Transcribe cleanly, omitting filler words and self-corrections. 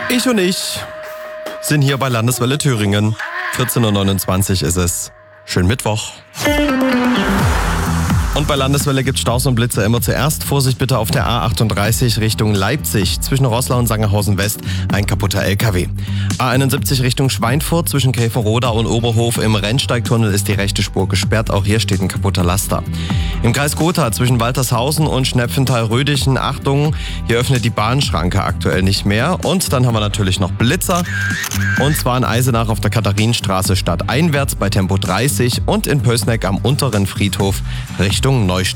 Ich und ich sind hier bei Landeswelle Thüringen. 14.29 Uhr ist es. Schönen Mittwoch. Und bei Landeswelle gibt es Staus und Blitze immer zuerst. Vorsicht bitte auf der A38 Richtung Leipzig. Zwischen Roßlau und Sangerhausen West ein kaputter LKW. A71 Richtung Schweinfurt zwischen Gräfenroda und Oberhof im Rennsteigtunnel ist die rechte Spur gesperrt. Auch hier steht ein kaputter Laster. Im Kreis Gotha zwischen Waltershausen und Schnepfenthal-Rödichen, Achtung, hier öffnet die Bahnschranke aktuell nicht mehr. Und dann haben wir natürlich noch Blitzer. Und zwar in Eisenach auf der Katharinenstraße stadteinwärts bei Tempo 30 und in Pößneck am unteren Friedhof Richtung Neustadt.